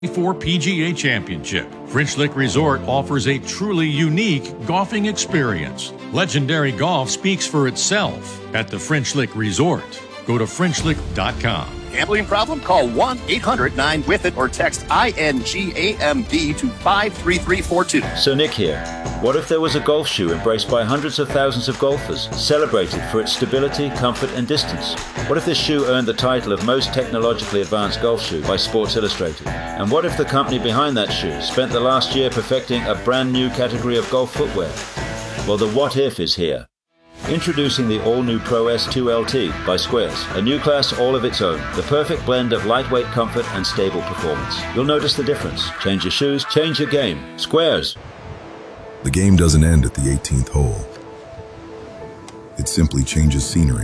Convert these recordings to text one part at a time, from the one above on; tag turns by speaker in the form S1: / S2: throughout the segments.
S1: For PGA Championship, French Lick Resort offers a truly unique golfing experience. Legendary golf speaks for itself at the French Lick Resort. Go to FrenchLick.com.
S2: Gambling problem? Call 1-800-9-WITH-IT or text INGAMB to 53342.
S3: So Nick here. What if there was a golf shoe embraced by hundreds of thousands of golfers, celebrated for its stability, comfort, and distance? What if this shoe earned the title of most technologically advanced golf shoe by Sports Illustrated? And what if the company behind that shoe spent the last year perfecting a brand new category of golf footwear? Well, the what if is here. Introducing the all-new Pro S2 LT by Squares, a new class all of its own, the perfect blend of lightweight comfort and stable performance. You'll notice the difference. Change your shoes, change your game. Squares.
S4: The game doesn't end at the 18th hole. It simply changes scenery.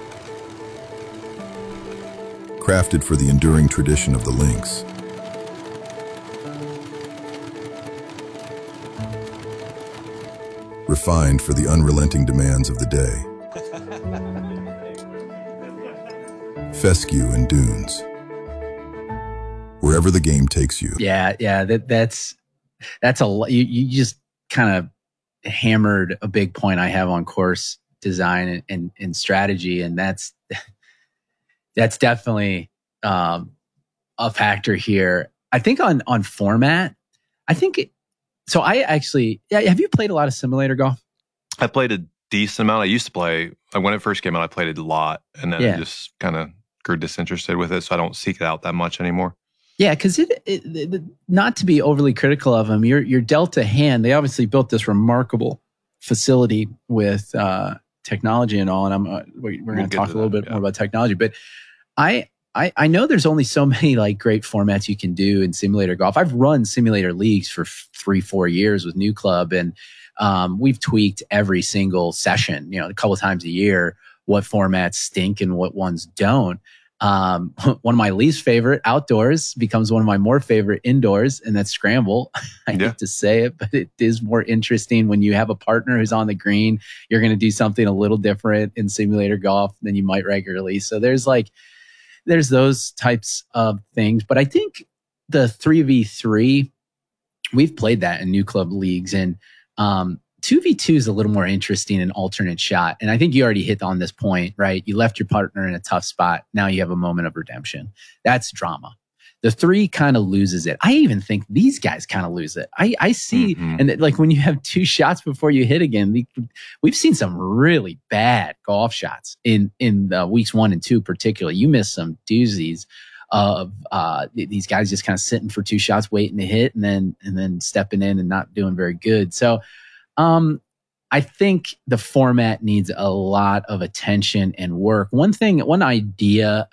S4: Crafted for the enduring tradition of the links. Refined for the unrelenting demands of the day. Fescue and Dunes. Wherever the game takes you.
S5: Yeah, that's a you just kind of hammered a big point I have on course design and strategy, and that's definitely a factor here. I think on format, so I actually, have you played a lot of simulator golf?
S6: I played a decent amount. I used to play, when it first came out, I played it a lot, and then I just kind of grew disinterested with it, so I don't seek it out that much anymore.
S5: Yeah, because it not to be overly critical of them, your Delta hand, they obviously built this remarkable facility with technology and all, and we're going to talk a little bit more about technology, but I know there's only so many like great formats you can do in simulator golf. I've run simulator leagues for 3-4 years with New Club, and we've tweaked every single session, a couple of times a year, what formats stink and what ones don't. One of my least favorite outdoors becomes one of my more favorite indoors, and that's scramble. I hate to say it, but it is more interesting when you have a partner who's on the green. You're going to do something a little different in simulator golf than you might regularly. So there's those types of things. But I think the 3v3, we've played that in New Club leagues, and 2v2 is a little more interesting and alternate shot. And I think you already hit on this point, right? You left your partner in a tough spot. Now you have a moment of redemption. That's drama. The 3 kind of loses it. I even think these guys kind of lose it. I see, and like when you have 2 shots before you hit again, we've seen some really bad golf shots in the weeks 1 and 2 particularly. You miss some doozies of these guys just kind of sitting for 2 shots, waiting to hit, and then stepping in and not doing very good. So I think the format needs a lot of attention and work. One idea,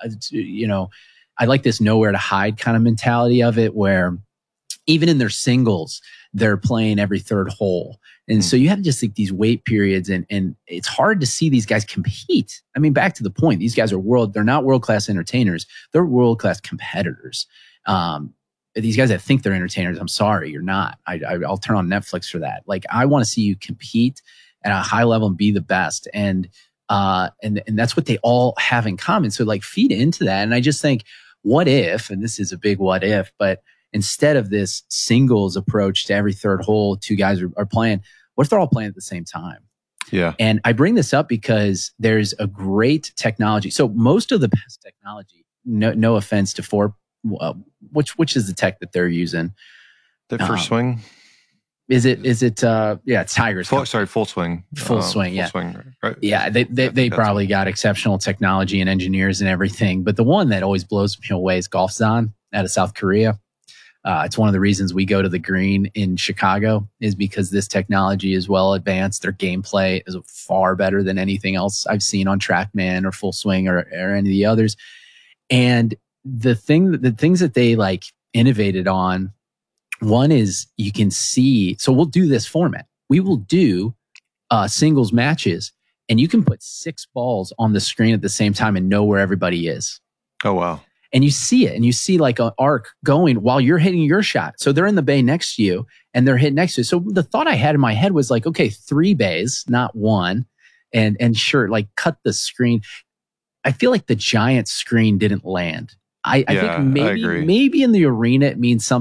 S5: I like this nowhere to hide kind of mentality of it, where even in their singles, they're playing every 3rd hole. And so you have just like these wait periods, and it's hard to see these guys compete. I mean, back to the point, these guys are they're not world-class entertainers. They're world-class competitors. These guys that think they're entertainers, I'm sorry, you're not. I'll turn on Netflix for that. Like, I want to see you compete at a high level and be the best. And that's what they all have in common. So like feed into that. And I just think, what if, and this is a big what if, but instead of this singles approach to every 3rd hole, 2 guys are playing, what if they're all playing at the same time?
S6: Yeah.
S5: And I bring this up because there's a great technology. So most of the best technology, no offense to which is the tech that they're using?
S6: The First Swing.
S5: Is it? It's Tigers.
S6: Full Swing.
S5: Full Swing.
S6: Full Swing, right?
S5: Yeah, they probably got exceptional technology and engineers and everything. But the one that always blows me away is GolfZon out of South Korea. It's one of the reasons we go to the green in Chicago, is because this technology is well advanced. Their gameplay is far better than anything else I've seen on TrackMan or Full Swing or any of the others. And the things that they like innovated on, one is you can see, so we'll do this format. We will do singles matches, and you can put 6 balls on the screen at the same time and know where everybody is.
S6: Oh, wow.
S5: And you see it, and you see like an arc going while you're hitting your shot. So they're in the bay next to you, and they're hitting next to you. So the thought I had in my head was like, okay, 3 bays, not 1. And sure, like cut the screen. I feel like the giant screen didn't land. I think maybe in the arena it means something